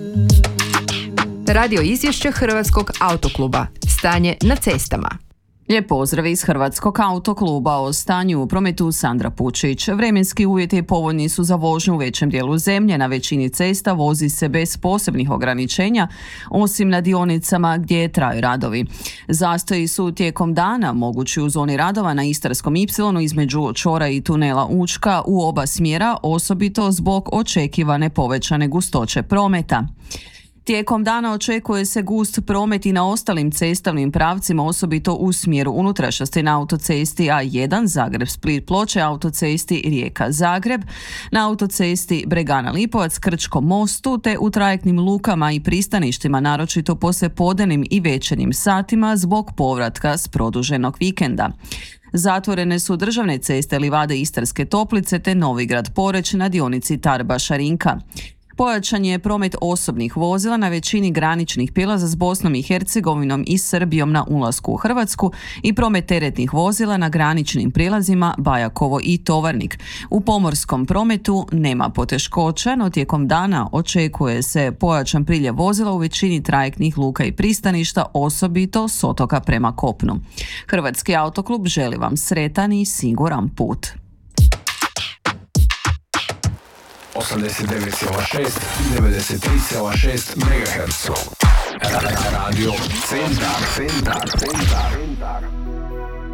Radio izvješće Hrvatskog autokluba. Stanje na cestama. Lijep pozdrav iz Hrvatskog autokluba. O stanju u prometu Sandra Pučić. Vremenski uvjeti povoljni su za vožnju u većem dijelu zemlje. Na većini cesta vozi se bez posebnih ograničenja, osim na dionicama gdje traju radovi. Zastoji su tijekom dana mogući u zoni radova na Istarskom ipsilonu između čvora i tunela Učka u oba smjera, osobito zbog očekivane povećane gustoće prometa. Tijekom dana očekuje se gust promet i na ostalim cestovnim pravcima, osobito u smjeru unutrašnjosti na autocesti A1 Zagreb-Split-Ploče, autocesti Rijeka-Zagreb, na autocesti Bregana-Lipovac, Krčkom mostu te u trajektnim lukama i pristaništima, naročito poslijepodnevnim i večernjim satima zbog povratka s produženog vikenda. Zatvorene su državne ceste Livade Istarske Toplice te Novigrad-Poreč na dionici Tarba-Šarinka. Pojačan je promet osobnih vozila na većini graničnih prijelaza s Bosnom i Hercegovinom i Srbijom na ulasku u Hrvatsku i promet teretnih vozila na graničnim prijelazima Bajakovo i Tovarnik. U pomorskom prometu nema poteškoća, no tijekom dana očekuje se pojačan priljev vozila u većini trajektnih luka i pristaništa, osobito s otoka prema kopnu. Hrvatski autoklub želi vam sretan i siguran put. 89,6 i 93,6 MHz. Radio Centar.